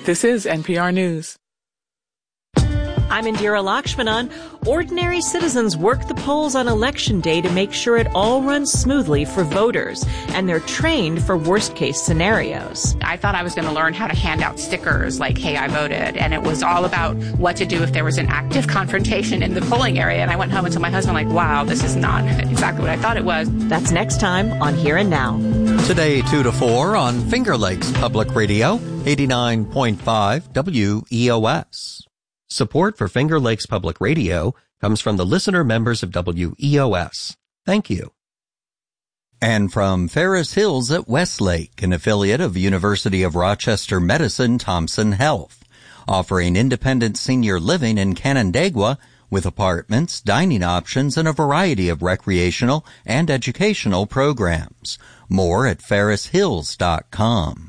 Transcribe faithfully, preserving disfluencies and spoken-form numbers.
This is N P R News. I'm Indira Lakshmanan. Ordinary citizens work the polls on Election Day to make sure it all runs smoothly for voters, and they're trained for worst-case scenarios. I thought I was going to learn how to hand out stickers like, hey, I voted, and it was all about what to do if there was an active confrontation in the polling area, and I went home and told my husband, like, wow, this is not exactly what I thought it was. That's next time on Here and Now. Today, two to four on Finger Lakes Public Radio, eighty-nine point five W E O S. Support for Finger Lakes Public Radio comes from the listener members of W E O S. Thank you. And from Ferris Hills at Westlake, an affiliate of University of Rochester Medicine Thompson Health, offering independent senior living in Canandaigua with apartments, dining options, and a variety of recreational and educational programs. More at ferris hills dot com.